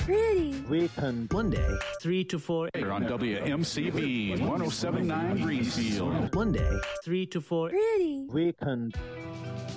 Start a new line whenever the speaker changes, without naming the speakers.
Pretty.
Weekend.
Monday, 3 to 4.
Here on WMCB 107.9 Greenfield.
Monday, 3 to 4.
Pretty.
Weekend.